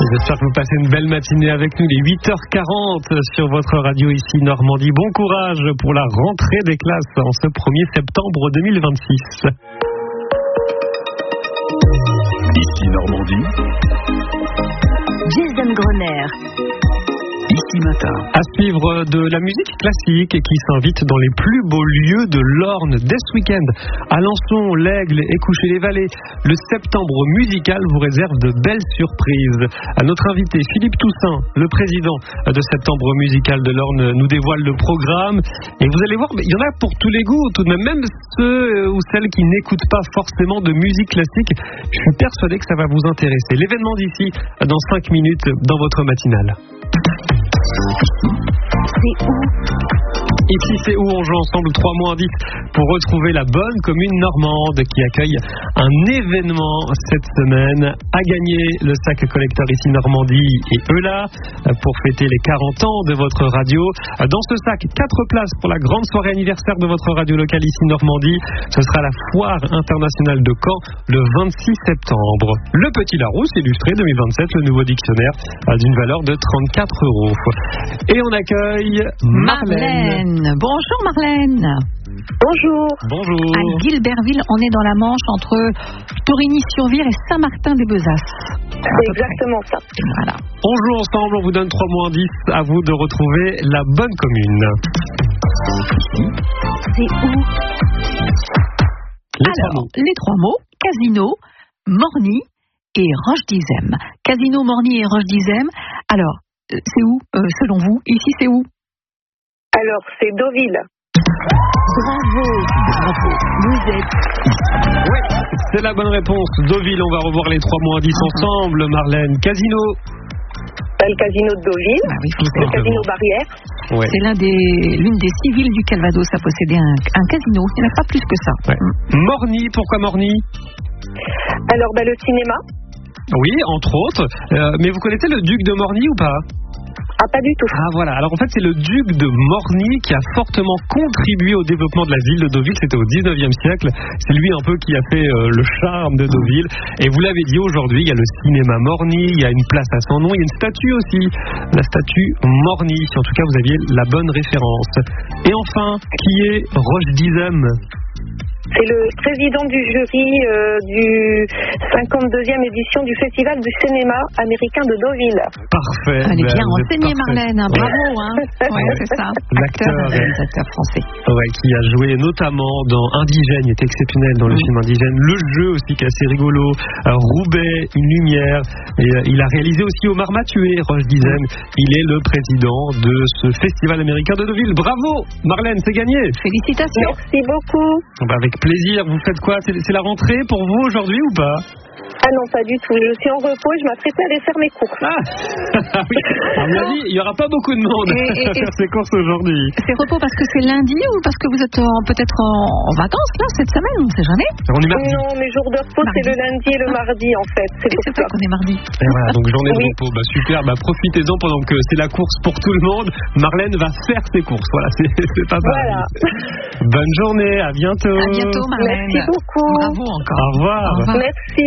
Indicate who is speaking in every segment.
Speaker 1: J'espère que vous passez une belle matinée avec nous. Il est 8h40 sur votre radio ici Normandie. Bon courage pour la rentrée des classes en ce 1er septembre 2026.
Speaker 2: Ici Normandie.
Speaker 3: Jason Grenier.
Speaker 2: Ici Matin.
Speaker 1: À suivre de la musique classique qui s'invite dans les plus beaux lieux de l'Orne dès ce week-end. Alençon, l'Aigle et Coucher-les-Vallées. Le septembre musical vous réserve de belles surprises. À notre invité Philippe Toussaint, le président de Septembre musical de l'Orne, nous dévoile le programme. Et vous allez voir, il y en a pour tous les goûts, tout de même, même ceux ou celles qui n'écoutent pas forcément de musique classique. Je suis persuadé que ça va vous intéresser. L'événement d'ici, dans 5 minutes, dans votre matinale.
Speaker 3: C'est où ?
Speaker 1: Ici, c'est où on joue ensemble 3 mois indices pour retrouver la bonne commune normande qui accueille un événement cette semaine. À gagner le sac collector ici Normandie et Eula pour fêter les 40 ans de votre radio. Dans ce sac, 4 places pour la grande soirée anniversaire de votre radio locale ici Normandie. Ce sera la foire internationale de Caen le 26 septembre. Le Petit Larousse illustré 2027, le nouveau dictionnaire d'une valeur de 34 €. Et on accueille Marlène.
Speaker 4: Bonjour Marlène.
Speaker 3: Bonjour.
Speaker 1: Bonjour.
Speaker 4: À Guilberville, on est dans la Manche entre Torigny-sur-Vire et Saint-Martin-des-Bezas.
Speaker 3: C'est exactement ça.
Speaker 4: Voilà.
Speaker 1: On joue ensemble, on vous donne 3 mois indices. À vous de retrouver la bonne commune.
Speaker 3: C'est où ?
Speaker 4: Alors, les 3 mots, Casino, Morny et Roche-d'Yzem. Casino, Morny et Roche-d'Yzem. Alors, c'est où, selon vous ? Ici, c'est où ?
Speaker 3: Alors, c'est Deauville. Bravo. Vous êtes...
Speaker 1: Oui, c'est la bonne réponse. Deauville, on va revoir les 3 mois indices ensemble. Marlène, Casino.
Speaker 3: Le casino de Deauville,
Speaker 4: Bah oui,
Speaker 3: le casino Barrière.
Speaker 1: Ouais.
Speaker 4: C'est l'une des 6 villes du Calvados à posséder un casino. Il n'y en a pas plus que ça.
Speaker 1: Ouais. Morny, pourquoi Morny ?
Speaker 3: Alors, le cinéma.
Speaker 1: Oui, entre autres. Mais vous connaissez le duc de Morny ou pas ?
Speaker 3: Ah, pas du tout.
Speaker 1: Ah voilà, alors en fait c'est le duc de Morny qui a fortement contribué au développement de la ville de Deauville, c'était au 19e siècle, c'est lui un peu qui a fait le charme de Deauville, et vous l'avez dit aujourd'hui, il y a le cinéma Morny, il y a une place à son nom, il y a une statue aussi, la statue Morny, si en tout cas vous aviez la bonne référence. Et enfin, qui est Roche-d'Yzem ?
Speaker 3: C'est le président du jury du 52e édition du Festival du cinéma américain de Deauville.
Speaker 1: Parfait.
Speaker 4: Elle est bien
Speaker 1: vous êtes
Speaker 4: renseignée,
Speaker 1: parfait.
Speaker 4: Marlène. Bravo, hein. Ouais, c'est ça.
Speaker 1: L'acteur,
Speaker 4: réalisateur français.
Speaker 1: Ouais, qui a joué notamment dans Indigène, il était exceptionnel dans le film Indigène. Le jeu aussi qui est assez rigolo. Roubaix, une lumière. Et il a réalisé aussi Omar m'a tué, Roche-d'Yzem. Il est le président de ce festival américain de Deauville. Bravo, Marlène, c'est gagné.
Speaker 4: Félicitations.
Speaker 3: Merci beaucoup.
Speaker 1: Avec plaisir. Vous faites quoi ? C'est la rentrée pour vous aujourd'hui ou pas ?
Speaker 3: Ah non, pas du tout. Je suis en repos et je m'apprêtais à aller faire mes courses.
Speaker 1: Ah oui. À mon avis, il n'y aura pas beaucoup de monde à faire ses courses aujourd'hui.
Speaker 4: C'est repos parce que c'est lundi ou parce que vous êtes peut-être en vacances là cette semaine, on ne sait jamais.
Speaker 1: On est mardi.
Speaker 3: Non, mes jours de repos, c'est le lundi et le mardi en fait. C'est pour
Speaker 4: C'est
Speaker 3: ça.
Speaker 4: vrai qu'on est mardi.
Speaker 1: Et voilà, donc journée de repos. Super, profitez-en pendant que c'est la course pour tout le monde. Marlène va faire ses courses. Voilà, c'est pas mal.
Speaker 3: Voilà.
Speaker 1: Bonne journée, à bientôt.
Speaker 4: À bientôt Marlène.
Speaker 3: Merci beaucoup.
Speaker 4: Bravo encore.
Speaker 1: Au revoir.
Speaker 4: Au revoir.
Speaker 3: Merci.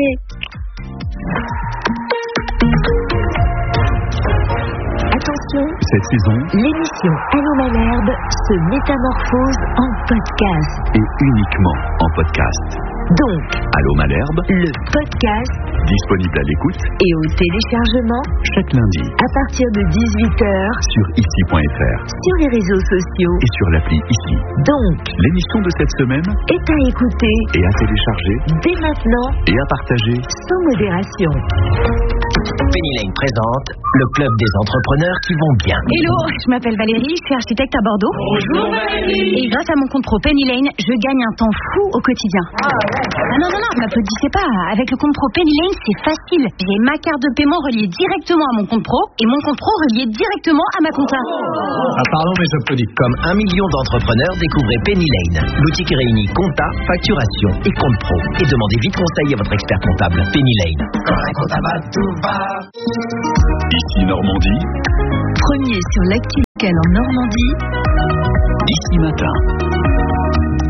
Speaker 5: Attention,
Speaker 2: Cette saison
Speaker 5: l'émission Allô Malherbe se métamorphose en podcast.
Speaker 2: est uniquement en podcast.
Speaker 5: Donc,
Speaker 2: Allô Malherbe,
Speaker 5: le podcast
Speaker 2: disponible à l'écoute
Speaker 5: et au téléchargement
Speaker 2: chaque lundi
Speaker 5: à partir de 18h
Speaker 2: sur ici.fr
Speaker 5: sur les réseaux sociaux.
Speaker 2: et sur l'appli Ici.
Speaker 5: Donc,
Speaker 2: L'émission de cette semaine
Speaker 5: est à écouter
Speaker 2: est à télécharger
Speaker 5: dès maintenant
Speaker 2: et à partager.
Speaker 5: sans modération.
Speaker 6: Penny Lane présente le club des entrepreneurs qui vont bien.
Speaker 7: Hello, je m'appelle Valérie, je suis architecte à Bordeaux. Bonjour Valérie. Et grâce à mon compte pro Penny Lane, je gagne un temps fou au quotidien. Ah non, m'applaudissez pas. Avec le compte pro Penny Lane, c'est facile. J'ai ma carte de paiement reliée directement à mon compte pro et mon compte pro relié directement à ma compta.
Speaker 6: Ah, pardon, mais j'applaudis. Comme 1 million d'entrepreneurs, découvrez Penny Lane. L'outil qui réunit compta, facturation et compte pro. Et demandez vite conseil à votre expert comptable. Penny Lane. Quand un comptable va, tout va.
Speaker 2: Ici Normandie,
Speaker 5: Premier sur l'actu locale en Normandie.
Speaker 2: Ici Matin.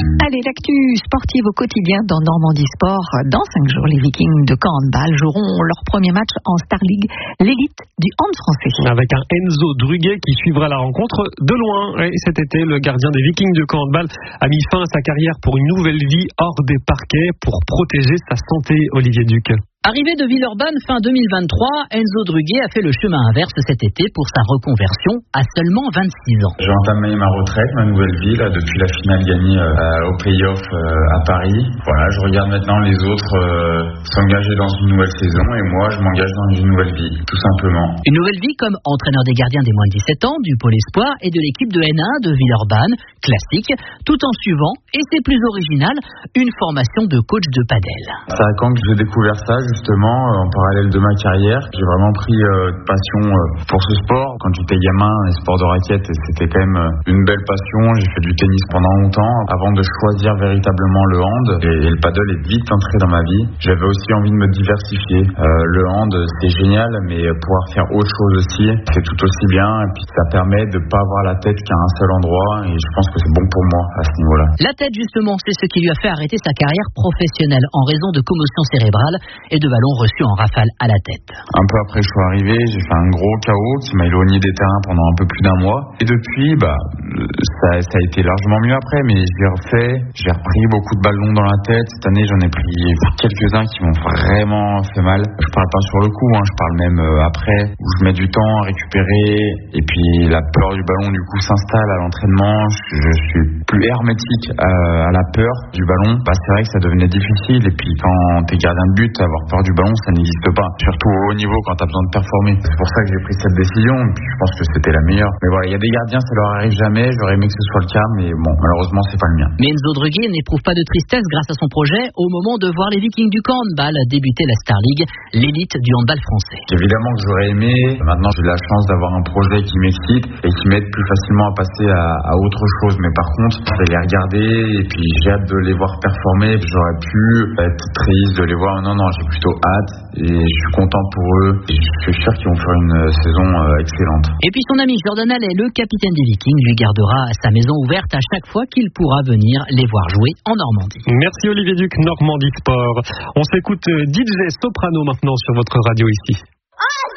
Speaker 4: Allez, l'actu sportive au quotidien dans Normandie Sport. Dans 5 jours, les Vikings de Caen handball joueront leur premier match en Star League, l'élite du hand français.
Speaker 1: Avec un Enzo Druguet qui suivra la rencontre de loin. Et cet été, le gardien des Vikings de Caen handball a mis fin à sa carrière pour une nouvelle vie hors des parquets pour protéger sa santé, Olivier Duc.
Speaker 8: Arrivé de Villeurbanne fin 2023, Enzo Druguet a fait le chemin inverse cet été pour sa reconversion à seulement 26 ans.
Speaker 9: J'ai entamé ma retraite, ma nouvelle vie, là, depuis la finale gagnée au play-off à Paris. Voilà, je regarde maintenant les autres s'engager dans une nouvelle saison et moi, je m'engage dans une nouvelle vie, tout simplement.
Speaker 8: Une nouvelle vie comme entraîneur des gardiens des moins de 17 ans, du Pôle Espoir et de l'équipe de N1 de Villeurbanne, classique, tout en suivant, et c'est plus original, une formation de coach de padel.
Speaker 9: C'est à Caen que j'ai découvert ça, justement, en parallèle de ma carrière. J'ai vraiment pris de passion pour ce sport. Quand j'étais gamin, les sports de raquettes, c'était quand même une belle passion. J'ai fait du tennis pendant longtemps avant de choisir véritablement le hand. Et le paddle est vite entré dans ma vie. J'avais aussi envie de me diversifier. Le hand, c'est génial, mais pouvoir faire autre chose aussi, c'est tout aussi bien. Et puis ça permet de ne pas avoir la tête qu'à un seul endroit. Et je pense que c'est bon pour moi à ce niveau-là.
Speaker 8: La tête, justement, c'est ce qui lui a fait arrêter sa carrière professionnelle en raison de commotion cérébrale et de ballons reçus en rafale à la tête.
Speaker 9: Un peu après je suis arrivé, j'ai fait un gros chaos qui m'a éloigné des terrains pendant un peu plus d'1 mois. Et depuis, ça a été largement mieux après, mais j'ai repris beaucoup de ballons dans la tête. Cette année, j'en ai pris quelques-uns qui m'ont vraiment fait mal. Je parle pas sur le coup, je parle même après, où je mets du temps à récupérer. Et puis la peur du ballon, du coup, s'installe à l'entraînement. Je suis plus hermétique à la peur du ballon. C'est vrai que ça devenait difficile. Et puis quand t'es gardien de but, avoir peur du ballon, ça n'existe pas. Surtout au haut niveau quand t'as besoin de performer. C'est pour ça que j'ai pris cette décision. Et puis je pense que c'était la meilleure. Mais voilà, il y a des gardiens, ça leur arrive jamais. J'aurais aimé que ce soit le cas, mais bon, malheureusement, c'est pas le mien.
Speaker 8: Mais Enzo Druguet n'éprouve pas de tristesse grâce à son projet au moment de voir les Vikings du Caen handball débuter la Star League, l'élite du handball français.
Speaker 9: Évidemment que j'aurais aimé. Maintenant, j'ai la chance d'avoir un projet qui m'excite et qui m'aide plus facilement à passer à autre chose. Mais par contre, je vais les regarder et puis j'ai hâte de les voir performer. J'aurais pu être triste de les voir. Non, j'ai plutôt hâte et je suis content pour eux. Et je suis sûr qu'ils vont faire une saison excellente.
Speaker 8: Et puis son ami Jordan Allais, le capitaine des Vikings, lui gardera sa maison ouverte à chaque fois qu'il pourra venir les voir jouer en Normandie.
Speaker 1: Merci Olivier Duc, Normandie Sport. On s'écoute DJ Soprano maintenant sur votre radio ici.